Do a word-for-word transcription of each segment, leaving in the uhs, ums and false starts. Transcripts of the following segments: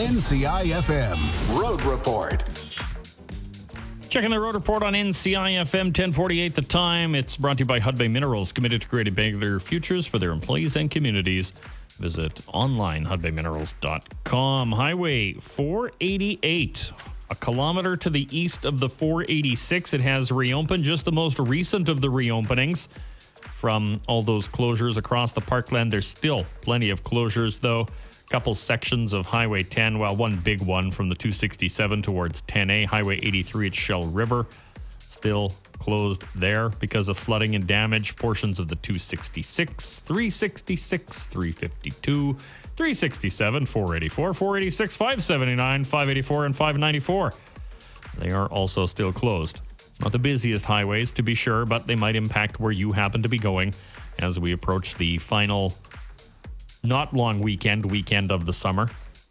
N C I F M Road Report. Checking the road report on N C I F M ten forty-eight The Time. It's brought to you by Hudbay Minerals, committed to creating better futures for their employees and communities. Visit online, hudbay minerals dot com. Highway four eighty-eight, a kilometer to the east of the four eighty-six. It has reopened, just the most recent of the reopenings from all those closures across the parkland. There's still plenty of closures, though. Couple sections of Highway ten, well, one big one from the two sixty-seven towards ten A. Highway eighty-three at Shell River, still closed there because of flooding and damage. Portions of the two sixty-six, three sixty-six, three fifty-two, three sixty-seven, four eighty-four, four eighty-six, five seventy-nine, five eighty-four, and five ninety-four. They are also still closed. Not the busiest highways, to be sure, but they might impact where you happen to be going as we approach the final not long weekend, weekend of the summer,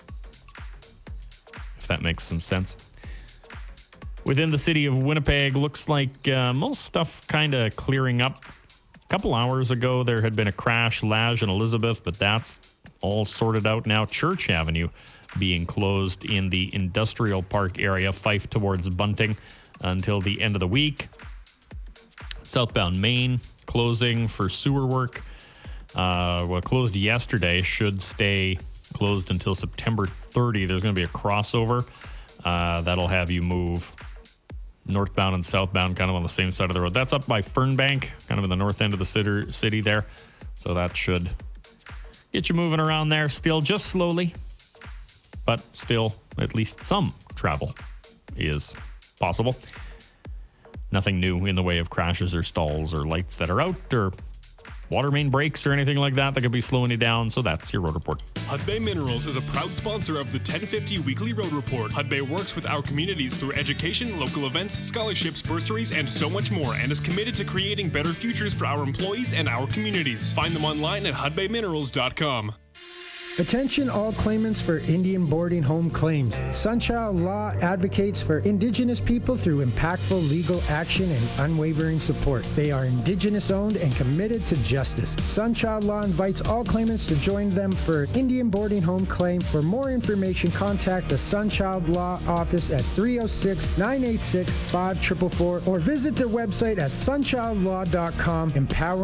if that makes some sense. Within the city of Winnipeg, looks like uh, most stuff kind of clearing up. A couple hours ago, there had been a crash, Lage and Elizabeth, but that's all sorted out now. Church Avenue being closed in the industrial park area, Fife towards Bunting, until the end of the week. Southbound Main closing for sewer work. Uh, well, closed yesterday, should stay closed until September thirtieth. There's going to be a crossover uh, that'll have you move northbound and southbound kind of on the same side of the road. That's up by Fernbank, kind of in the north end of the city, city there. So that should get you moving around there still, just slowly, but still at least some travel is possible. Nothing new in the way of crashes or stalls or lights that are out or water main breaks or anything like that that could be slowing you down. So that's your road report. Hudbay Minerals is a proud sponsor of the ten fifty Weekly Road Report. Hudbay works with our communities through education, local events, scholarships, bursaries, and so much more, and is committed to creating better futures for our employees and our communities. Find them online at hudbay minerals dot com. Attention all claimants for Indian boarding home claims. Sunchild Law advocates for Indigenous people through impactful legal action and unwavering support. They are Indigenous owned and committed to justice. Sunchild Law invites all claimants to join them for Indian boarding home claim. For more information, contact the Sunchild Law office at three oh six, nine eight six, five four four four or visit their website at sunchild law dot com. Empowering